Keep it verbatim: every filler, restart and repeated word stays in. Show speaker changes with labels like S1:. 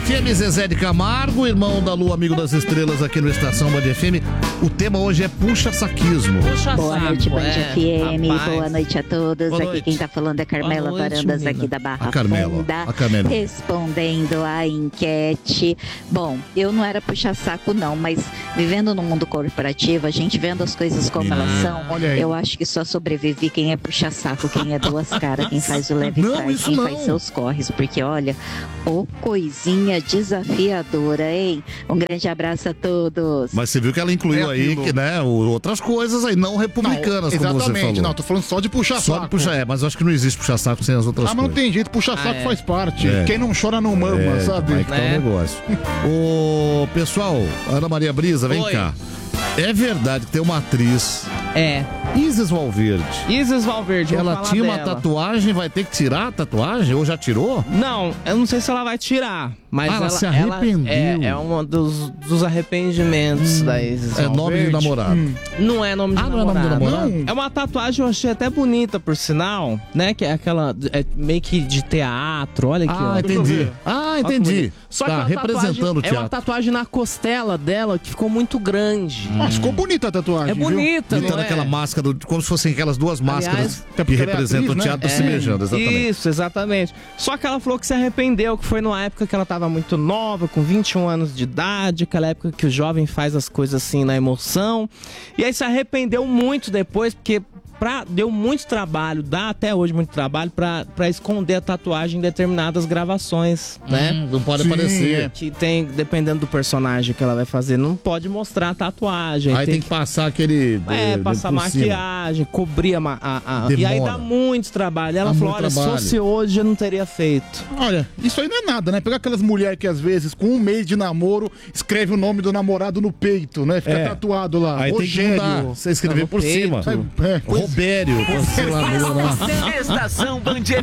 S1: F M, Zezé de Camargo, irmão da Lua, amigo das estrelas aqui no Estação Band F M. O tema hoje é puxa-saquismo.
S2: Puxa
S3: Boa
S2: saco,
S3: noite, Band
S2: é,
S3: F M.
S2: rapaz.
S3: Boa noite a todos.
S1: Boa
S3: Aqui
S1: noite.
S3: quem tá falando é Carmela
S2: Boa noite,
S3: Varandas,
S2: menina.
S3: aqui da Barra
S1: A Carmela,
S3: Funda,
S1: a Carmela.
S3: respondendo a enquete. Bom, eu não era puxa-saco não, mas vivendo no mundo corporativo, a gente vendo as coisas como elas são,
S4: olha aí.
S3: eu acho que só sobrevive quem é puxa-saco, quem é duas caras, quem faz o leve
S1: Não,
S3: trás,
S1: isso
S3: quem
S1: não.
S3: faz seus corres, porque olha, ô coisinha desafiadora, hein? Um grande abraço a todos.
S1: Mas você viu que ela incluiu
S4: É
S1: aí,
S4: aquilo.
S1: que, né, o- outras coisas aí, não republicanas, como você
S4: exatamente,
S1: falou.
S4: não, tô falando só de puxar
S1: Só
S4: saco.
S1: de puxar, é, mas eu acho que não existe puxar-saco sem as outras
S4: Ah, mas não
S1: coisas.
S4: tem jeito, puxar saco
S2: Ah, é.
S4: faz parte.
S1: É.
S4: Quem não chora não mama,
S1: É,
S4: sabe?
S1: aí que tá o
S2: Né?
S1: negócio. Ô, pessoal, Ana Maria Brisa, vem
S2: Oi.
S1: cá. É verdade que tem uma atriz,
S2: É.
S1: Isis Valverde.
S2: Isis Valverde, vou
S1: Ela
S2: falar
S1: tinha uma
S2: dela.
S1: tatuagem, vai ter que tirar a tatuagem? Ou já tirou?
S2: Não, eu não sei se ela vai tirar, mas
S1: Ah, ela
S2: ela,
S1: se arrependeu.
S2: é, é um dos, dos arrependimentos da Isis
S1: É nome de
S2: Valverde.
S1: namorado.
S2: Não é nome de
S1: Ah, não é nome
S2: namorado.
S1: de namorado?
S4: Não.
S2: É uma tatuagem, eu achei até bonita, por sinal, né? Que é aquela, é meio que de teatro, olha aqui,
S1: Ah,
S2: ó.
S1: entendi. Ah,
S2: Olha que
S1: entendi.
S2: bonito. Só
S1: Tá
S2: que é uma
S1: representando
S2: tatuagem-
S1: o
S2: É uma
S1: teatro.
S2: tatuagem na costela dela que ficou muito grande.
S4: Mas ficou bonita a tatuagem,
S2: É
S4: viu?
S2: bonita,
S1: Imitando
S2: não é?
S1: aquela máscara, do- como se fossem aquelas duas máscaras
S2: Aliás,
S4: até
S1: que
S4: porque ela é
S1: representam
S4: atriz,
S1: o
S4: né?
S1: teatro se beijando, exatamente.
S2: Isso, exatamente. Só que ela falou que se arrependeu, que foi numa época que ela tava muito nova, com vinte e um anos de idade, aquela época que o jovem faz as coisas assim na emoção. E aí se arrependeu muito depois, porque pra, deu muito trabalho, dá até hoje muito trabalho pra, pra esconder a tatuagem em determinadas gravações, né?
S1: Hum, não pode
S4: Sim,
S1: aparecer.
S4: é.
S2: Que tem, dependendo do personagem que ela vai fazer, não pode mostrar a tatuagem.
S1: Aí tem que passar aquele...
S2: É,
S1: de-
S2: passar
S1: por cima.
S2: maquiagem, cobrir a, ma- a, a
S1: Demora.
S2: E aí dá muito trabalho. Ela
S1: Dá
S2: falou,
S1: muito
S2: olha, se
S1: trabalho.
S2: fosse hoje eu não teria feito.
S4: Olha, isso aí não é nada, né? Pegar aquelas mulheres que às vezes, com um mês de namoro, escreve o nome do namorado no peito, né? Fica
S1: É.
S4: tatuado lá.
S1: Aí tem que mudar. Você escrever
S2: no
S1: por
S2: peito.
S1: cima.
S4: Sabe? É, coisa-
S1: Robério, cancelador lá.
S5: Estação Band